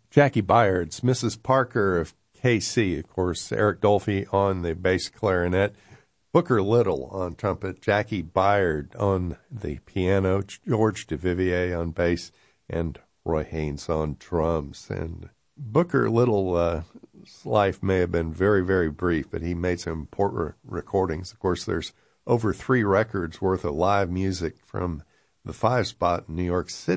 Jackie Byard's Mrs. Parker of KC, of course, Eric Dolphy on the bass clarinet, Booker Little on trumpet, Jackie Byard on the piano, George Duvivier on bass, and Roy Haynes on drums. And Booker Little's life may have been very, very brief, but he made some important recordings. Of course, there's over 3 records worth of live music from the 5 Spot in New York City.